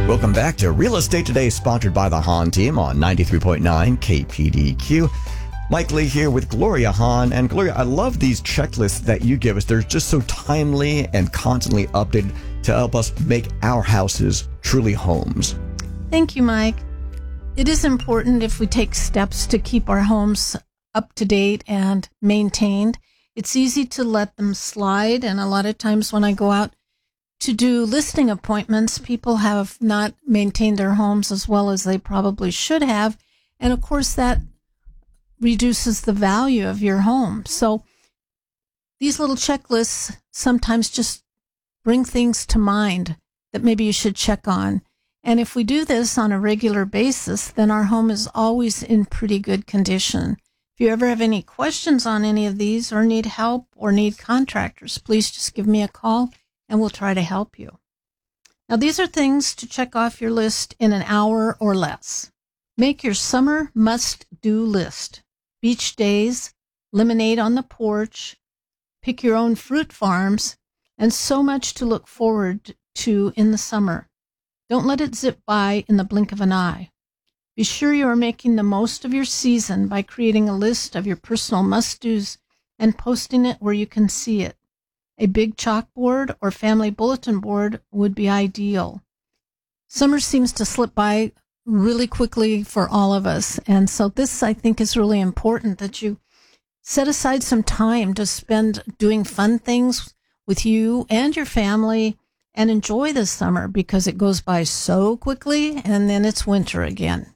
Welcome back to Real Estate Today, sponsored by the Hahn team on 93.9 KPDQ. Mike Lee here with Gloria Hahn. And Gloria, I love these checklists that you give us. They're just so timely and constantly updated to help us make our houses truly homes. Thank you, Mike. It is important if we take steps to keep our homes up to date and maintained. It's easy to let them slide, and a lot of times when I go out to do listing appointments, people have not maintained their homes as well as they probably should have, and of course that reduces the value of your home. So these little checklists sometimes just bring things to mind that maybe you should check on. And if we do this on a regular basis, then our home is always in pretty good condition. If you ever have any questions on any of these or need help or need contractors, please just give me a call and we'll try to help you. Now, these are things to check off your list in an hour or less. Make your summer must-do list. Beach days, lemonade on the porch, pick your own fruit farms, and so much to look forward to in the summer. Don't let it zip by in the blink of an eye. Be sure you are making the most of your season by creating a list of your personal must-dos and posting it where you can see it. A big chalkboard or family bulletin board would be ideal. Summer seems to slip by really quickly for all of us, and so this, I think, is really important that you set aside some time to spend doing fun things with you and your family and enjoy the summer because it goes by so quickly and then it's winter again.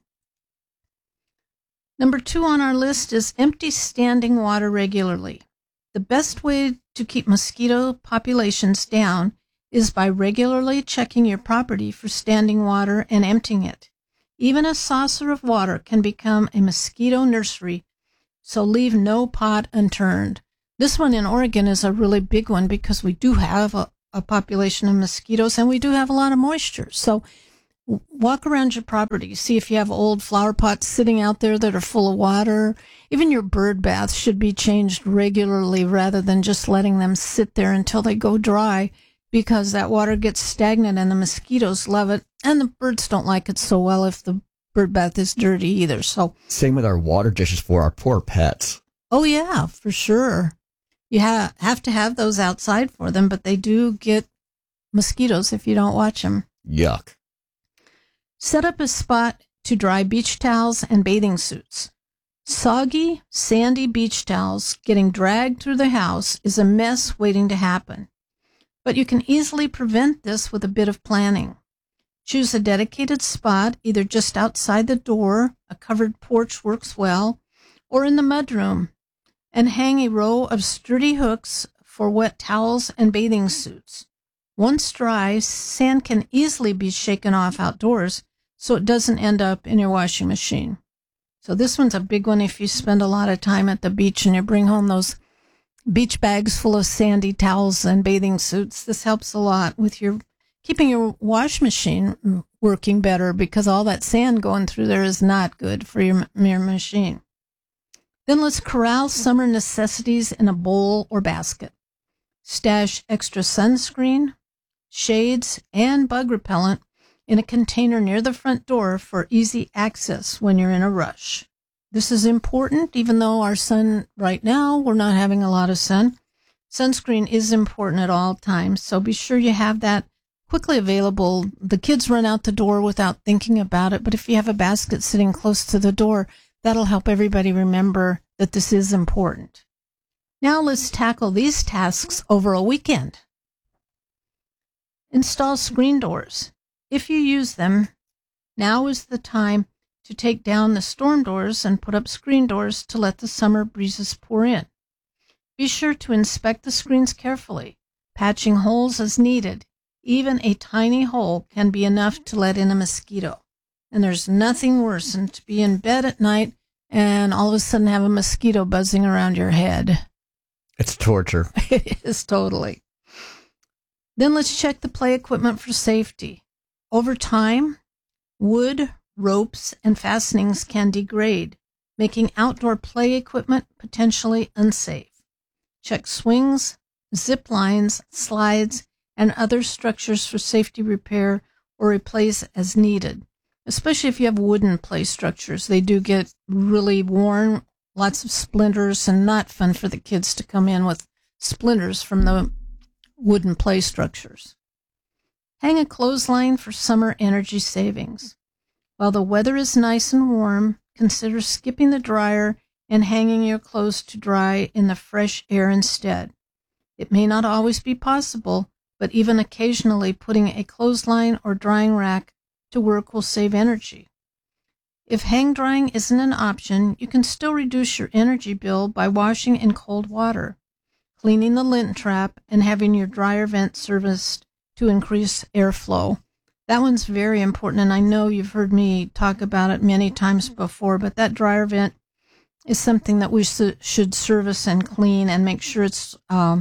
Number 2 on our list is empty standing water regularly. The best way to keep mosquito populations down is by regularly checking your property for standing water and emptying it. Even a saucer of water can become a mosquito nursery, so leave no pot unturned. This one in Oregon is a really big one because we do have a population of mosquitoes and we do have a lot of moisture. So walk around your property, see if you have old flower pots sitting out there that are full of water. Even your bird baths should be changed regularly rather than just letting them sit there until they go dry, because that water gets stagnant and the mosquitoes love it, and the birds don't like it so well if the bird bath is dirty either. So Same with our water dishes for our poor pets. Oh yeah, for sure. You have to have those outside for them, but they do get mosquitoes if you don't watch them. Yuck. Set up a spot to dry beach towels and bathing suits. Soggy, sandy beach towels getting dragged through the house is a mess waiting to happen. But you can easily prevent this with a bit of planning. Choose a dedicated spot, either just outside the door, a covered porch works well, or in the mudroom, and hang a row of sturdy hooks for wet towels and bathing suits. Once dry, sand can easily be shaken off outdoors, so it doesn't end up in your washing machine. So this one's a big one if you spend a lot of time at the beach and you bring home those beach bags full of sandy towels and bathing suits. This helps a lot with keeping your wash machine working better, because all that sand going through there is not good for your machine. Then let's corral summer necessities in a bowl or basket. Stash extra sunscreen, shades, and bug repellent in a container near the front door for easy access when you're in a rush. This is important, even though our sun right now, we're not having a lot of sun. Sunscreen is important at all times, so be sure you have that quickly available. The kids run out the door without thinking about it, but if you have a basket sitting close to the door, that'll help everybody remember that this is important. Now let's tackle these tasks over a weekend. Install screen doors. If you use them, now is the time to take down the storm doors and put up screen doors to let the summer breezes pour in. Be sure to inspect the screens carefully, patching holes as needed. Even a tiny hole can be enough to let in a mosquito. And there's nothing worse than to be in bed at night and all of a sudden have a mosquito buzzing around your head. It's torture. It is totally. Then let's check the play equipment for safety. Over time, wood, ropes, and fastenings can degrade, making outdoor play equipment potentially unsafe. Check swings, zip lines, slides, and other structures for safety repair or replace as needed, especially if you have wooden play structures. They do get really worn, lots of splinters, and not fun for the kids to come in with splinters from the wooden play structures. Hang a clothesline for summer energy savings. While the weather is nice and warm, consider skipping the dryer and hanging your clothes to dry in the fresh air instead. It may not always be possible, but even occasionally putting a clothesline or drying rack to work will save energy. If hang drying isn't an option, you can still reduce your energy bill by washing in cold water, cleaning the lint trap, and having your dryer vent serviced to increase airflow. That one's very important, and I know you've heard me talk about it many times before, but that dryer vent is something that we should service and clean and make sure it's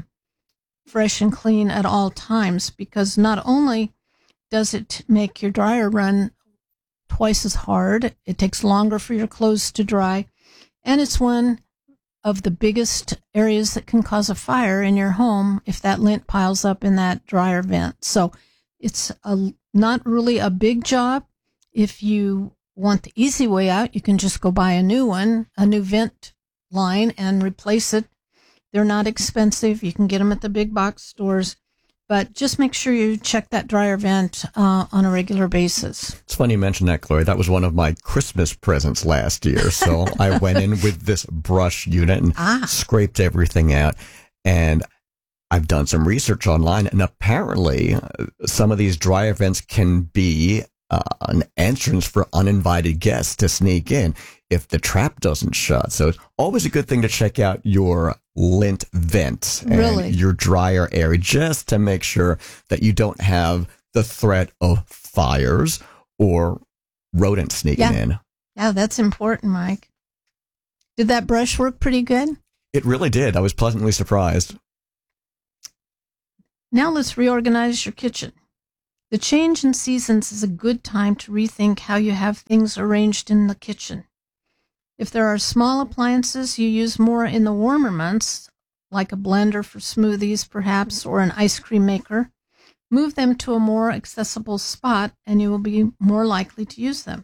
fresh and clean at all times, because not only does it make your dryer run twice as hard, it takes longer for your clothes to dry, and it's one of the biggest areas that can cause a fire in your home if that lint piles up in that dryer vent. So it's not really a big job. If you want the easy way out, you can just go buy a new one, a new vent line, and replace it. They're not expensive. You can get them at the big box stores. But just make sure you check that dryer vent on a regular basis. It's funny you mention that, Gloria. That was one of my Christmas presents last year. So I went in with this brush unit and scraped everything out. And I've done some research online, and apparently some of these dryer vents can be an entrance for uninvited guests to sneak in if the trap doesn't shut. So it's always a good thing to check out your lint vent and your dryer area, just to make sure that you don't have the threat of fires or rodents sneaking in. Yeah, that's important, Mike. Did that brush work pretty good? It really did. I was pleasantly surprised. Now let's reorganize your kitchen. The change in seasons is a good time to rethink how you have things arranged in the kitchen. If there are small appliances you use more in the warmer months, like a blender for smoothies perhaps, or an ice cream maker, move them to a more accessible spot and you will be more likely to use them.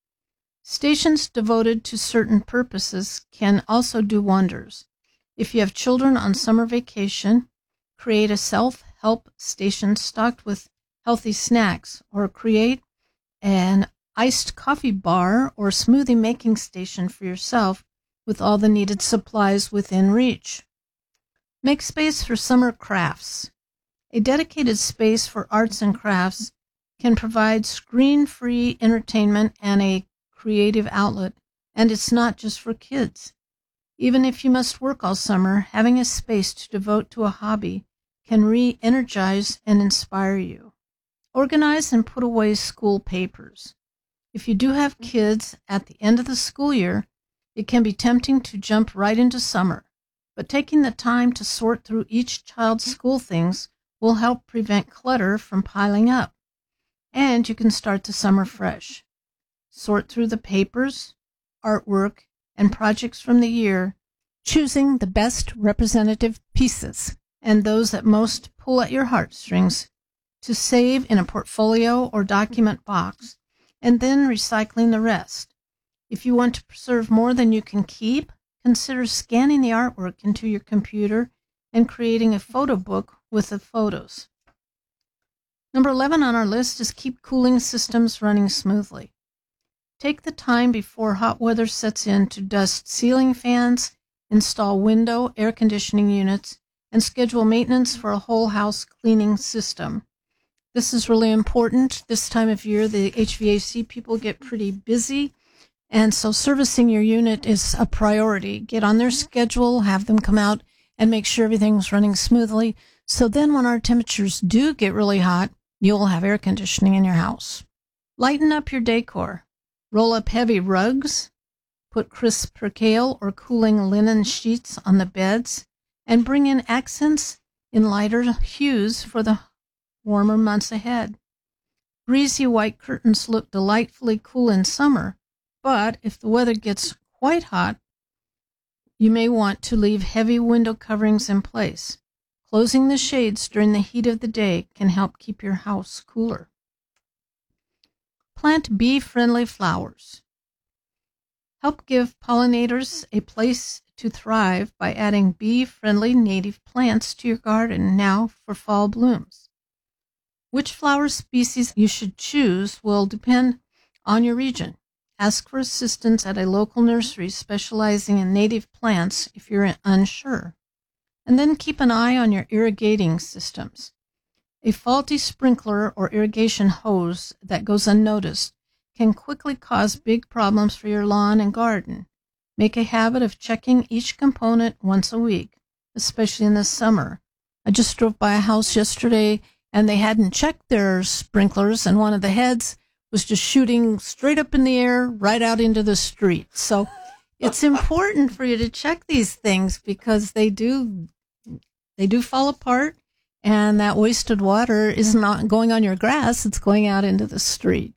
Stations devoted to certain purposes can also do wonders. If you have children on summer vacation, create a self-help station stocked with healthy snacks, or create an iced coffee bar or smoothie making station for yourself with all the needed supplies within reach. Make space for summer crafts. A dedicated space for arts and crafts can provide screen-free entertainment and a creative outlet, and it's not just for kids. Even if you must work all summer, having a space to devote to a hobby can re-energize and inspire you. Organize and put away school papers. If you do have kids at the end of the school year, it can be tempting to jump right into summer, but taking the time to sort through each child's school things will help prevent clutter from piling up, and you can start the summer fresh. Sort through the papers, artwork, and projects from the year, choosing the best representative pieces and those that most pull at your heartstrings to save in a portfolio or document box, and then recycling the rest. If you want to preserve more than you can keep, consider scanning the artwork into your computer and creating a photo book with the photos. Number 11 on our list is keep cooling systems running smoothly. Take the time before hot weather sets in to dust ceiling fans, install window air conditioning units, and schedule maintenance for a whole house cleaning system. This is really important. This time of year, the HVAC people get pretty busy, and so servicing your unit is a priority. Get on their schedule, have them come out, and make sure everything's running smoothly. So then when our temperatures do get really hot, you'll have air conditioning in your house. Lighten up your decor. Roll up heavy rugs, put crisp percale or cooling linen sheets on the beds, and bring in accents in lighter hues for the warmer months ahead. Breezy white curtains look delightfully cool in summer, but if the weather gets quite hot, you may want to leave heavy window coverings in place. Closing the shades during the heat of the day can help keep your house cooler. Plant bee-friendly flowers. Help give pollinators a place to thrive by adding bee-friendly native plants to your garden now for fall blooms. Which flower species you should choose will depend on your region. Ask for assistance at a local nursery specializing in native plants if you're unsure. And then keep an eye on your irrigating systems. A faulty sprinkler or irrigation hose that goes unnoticed can quickly cause big problems for your lawn and garden. Make a habit of checking each component once a week, especially in the summer. I just drove by a house yesterday and they hadn't checked their sprinklers, and one of the heads was just shooting straight up in the air right out into the street. So it's important for you to check these things because they do fall apart, and that wasted water is not going on your grass, it's going out into the street.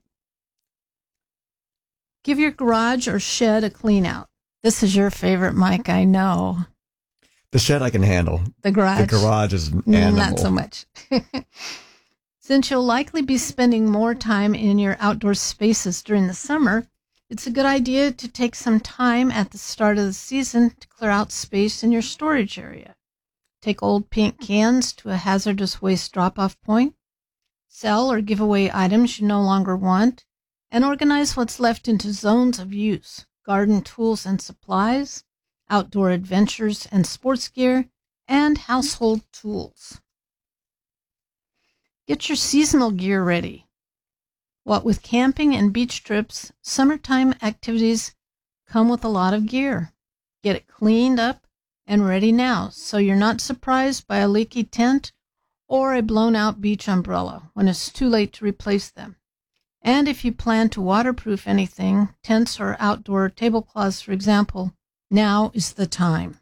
Give your garage or shed a clean out. This is your favorite, Mike, I know. The shed I can handle. The garage is an animal. Not so much. Since you'll likely be spending more time in your outdoor spaces during the summer, it's a good idea to take some time at the start of the season to clear out space in your storage area. Take old paint cans to a hazardous waste drop-off point. Sell or give away items you no longer want, and organize what's left into zones of use: garden tools and supplies, outdoor adventures and sports gear, and household tools. Get your seasonal gear ready. What with camping and beach trips, summertime activities come with a lot of gear. Get it cleaned up and ready now so you're not surprised by a leaky tent or a blown-out beach umbrella when it's too late to replace them. And if you plan to waterproof anything, tents or outdoor tablecloths, for example, now is the time.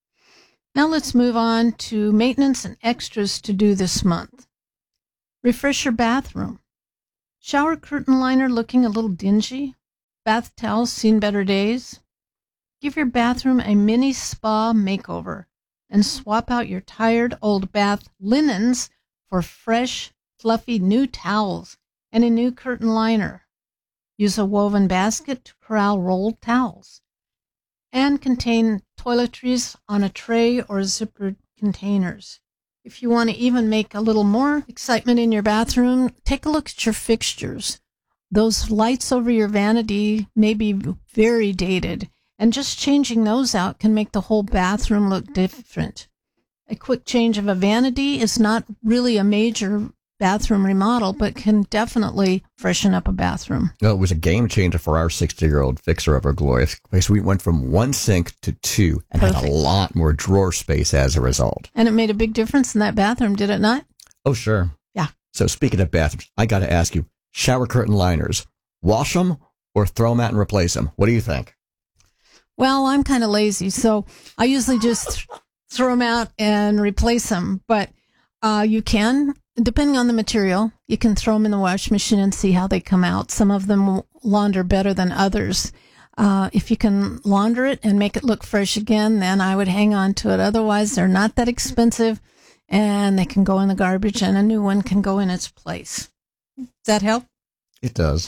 Now let's move on to maintenance and extras to do this month. Refresh your bathroom. Shower curtain liner looking a little dingy? Bath towels seen better days? Give your bathroom a mini spa makeover and swap out your tired old bath linens for fresh, fluffy new towels and a new curtain liner. Use a woven basket to corral rolled towels and contain toiletries on a tray or zippered containers. If you want to even make a little more excitement in your bathroom, take a look at your fixtures. Those lights over your vanity may be very dated, and just changing those out can make the whole bathroom look different. A quick change of a vanity is not really a major bathroom remodel, but can definitely freshen up a bathroom. No, it was a game changer for our 60-year-old fixer of our glorious place. We went from one sink to two and had a lot more drawer space as a result. And it made a big difference in that bathroom, did it not? Oh, sure. Yeah. So speaking of bathrooms, I got to ask you, shower curtain liners, wash them or throw them out and replace them? What do you think? Well, I'm kind of lazy, so I usually just throw them out and replace them. But you can, depending on the material, you can throw them in the wash machine and see how they come out. Some of them launder better than others. If you can launder it and make it look fresh again, then I would hang on to it. Otherwise, they're not that expensive, and they can go in the garbage, and a new one can go in its place. Does that help? It does.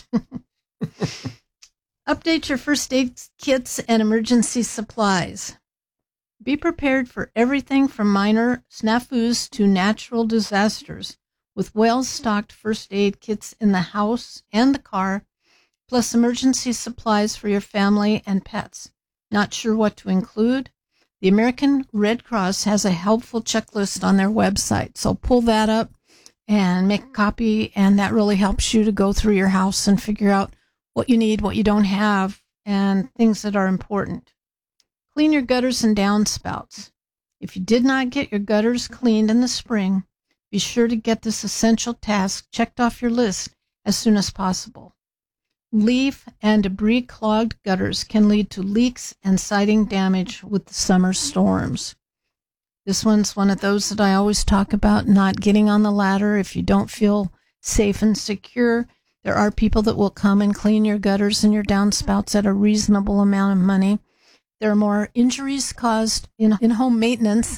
Update your first aid kits and emergency supplies. Be prepared for everything from minor snafus to natural disasters with well-stocked first aid kits in the house and the car, plus emergency supplies for your family and pets. Not sure what to include? The American Red Cross has a helpful checklist on their website, so pull that up and make a copy, and that really helps you to go through your house and figure out what you need, what you don't have, and things that are important. Clean your gutters and downspouts. If you did not get your gutters cleaned in the spring, be sure to get this essential task checked off your list as soon as possible. Leaf and debris-clogged gutters can lead to leaks and siding damage with the summer storms. This one's one of those that I always talk about, not getting on the ladder if you don't feel safe and secure. There are people that will come and clean your gutters and your downspouts at a reasonable amount of money. There are more injuries caused in home maintenance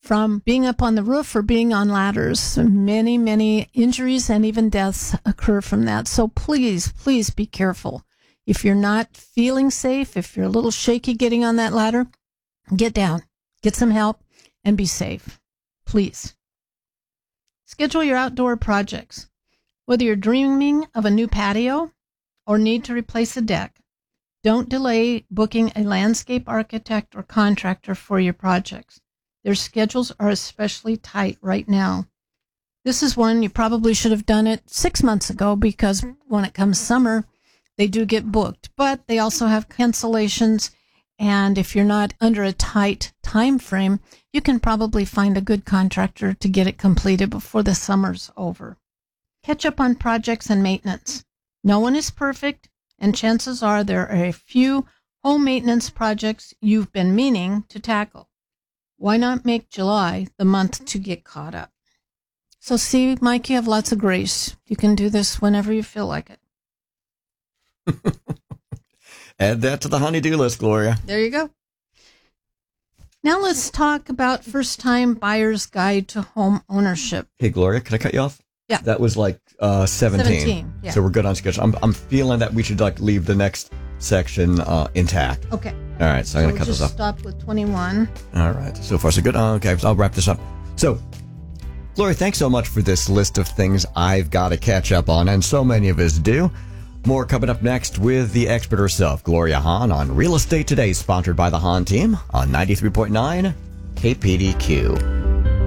from being up on the roof or being on ladders. Many, many injuries and even deaths occur from that. So please, please be careful. If you're not feeling safe, if you're a little shaky getting on that ladder, get down, get some help, and be safe. Please. Schedule your outdoor projects. Whether you're dreaming of a new patio or need to replace a deck, don't delay booking a landscape architect or contractor for your projects. Their schedules are especially tight right now. This is one you probably should have done it 6 months ago, because when it comes summer, they do get booked, but they also have cancellations. And if you're not under a tight time frame, you can probably find a good contractor to get it completed before the summer's over. Catch up on projects and maintenance. No one is perfect, and chances are there are a few home maintenance projects you've been meaning to tackle. Why not make July the month to get caught up? So see, Mike, you have lots of grace. You can do this whenever you feel like it. Add that to the honey-do list, Gloria. There you go. Now let's talk about first-time buyer's guide to home ownership. Hey, Gloria, can I cut you off? Yeah. That was like 17. Yeah. So we're good on schedule. I'm feeling that we should leave the next section intact. Okay. All right, so I'm going to cut this off. Stop with 21. All right, so far so good. Okay, so I'll wrap this up. So, Gloria, thanks so much for this list of things I've got to catch up on, and so many of us do. More coming up next with the expert herself, Gloria Hahn, on Real Estate Today, sponsored by the Hahn team on 93.9 KPDQ.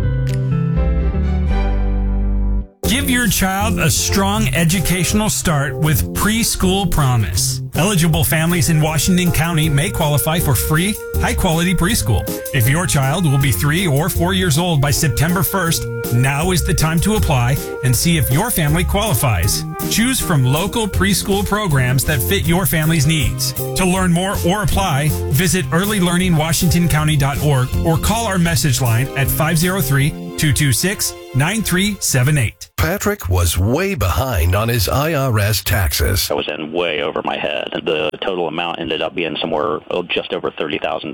Give your child a strong educational start with Preschool Promise. Eligible families in Washington County may qualify for free, high-quality preschool. If your child will be 3 or 4 years old by September 1st, now is the time to apply and see if your family qualifies. Choose from local preschool programs that fit your family's needs. To learn more or apply, visit earlylearningwashingtoncounty.org or call our message line at 503-226-9378. Patrick was way behind on his IRS taxes. I was in way over my head. The total amount ended up being somewhere just over $30,000.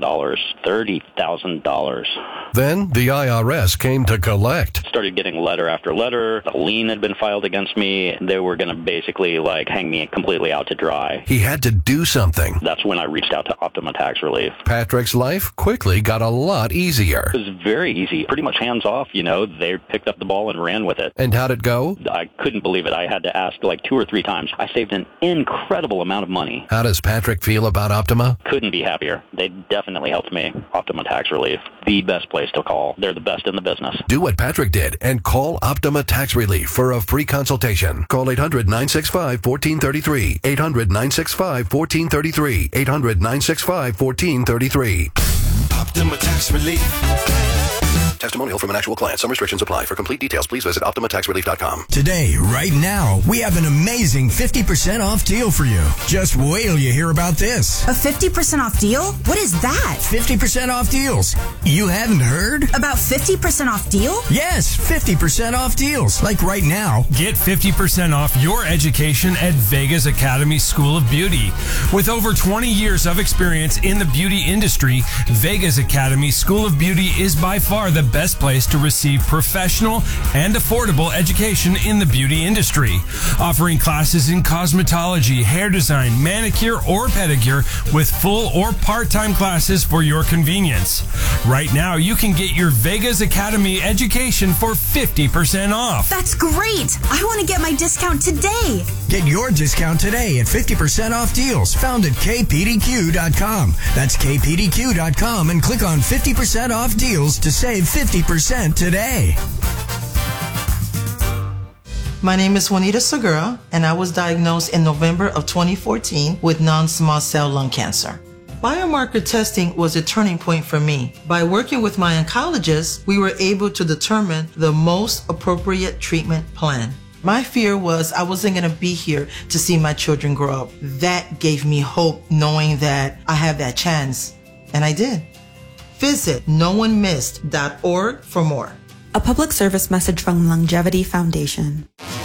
$30,000. Then the IRS came to collect. Started getting letter after letter. A lien had been filed against me. They were going to basically hang me completely out to dry. He had to do something. That's when I reached out to Optima Tax Relief. Patrick's life quickly got a lot easier. It was very easy, pretty much hands off. They picked up the ball and ran with it. And how'd it go? I couldn't believe it. I had to ask 2 or 3 times. I saved an incredible amount of money. How does Patrick feel about Optima? Couldn't be happier. They definitely helped me. Optima Tax Relief, the best place to call. They're the best in the business. Do what Patrick did and call Optima Tax Relief for a free consultation. Call 800-965-1433. 800-965-1433. 800-965-1433. Optima Tax Relief. Testimonial from an actual client. Some restrictions apply. For complete details, please visit OptimaTaxRelief.com. Today, right now, we have an amazing 50% off deal for you. Just wait till you hear about this. A 50% off deal? What is that? 50% off deals. You haven't heard? About 50% off deal? Yes, 50% off deals. Like right now. Get 50% off your education at Vegas Academy School of Beauty. With over 20 years of experience in the beauty industry, Vegas Academy School of Beauty is by far the best place to receive professional and affordable education in the beauty industry. Offering classes in cosmetology, hair design, manicure, or pedicure with full or part-time classes for your convenience. Right now, you can get your Vegas Academy education for 50% off. That's great! I want to get my discount today. Get your discount today at 50% off deals found at kpdq.com. That's kpdq.com and click on 50% off deals to save 50% today. My name is Juanita Segura, and I was diagnosed in November of 2014 with non-small cell lung cancer. Biomarker testing was a turning point for me. By working with my oncologist, we were able to determine the most appropriate treatment plan. My fear was I wasn't going to be here to see my children grow up. That gave me hope, knowing that I have that chance, and I did. Visit noonemissed.org for more. A public service message from Longevity Foundation.